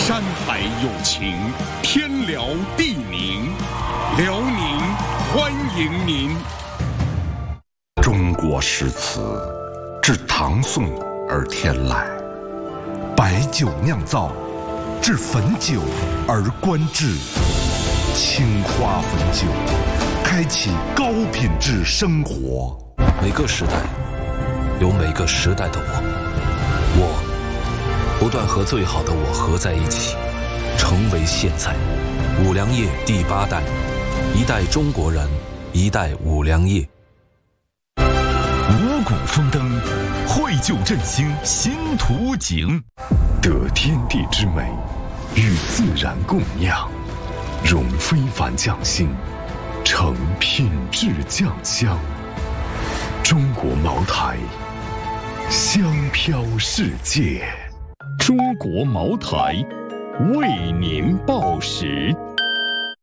山海有情，天辽地宁，辽宁欢迎您。 中国诗词自唐宋而天来，白酒酿造，至汾酒而观致。青花汾酒，开启高品质生活。 每个时代有每个时代的我不断和最好的我合在一起，成为现在。五粮液第8代，一代中国人，一代五粮液。 五谷丰登，绘就振兴新图景， 得天地之美，与自然共酿，融非凡匠心，成品质酱香。中国茅台，香飘世界。 中国茅台，为您报时。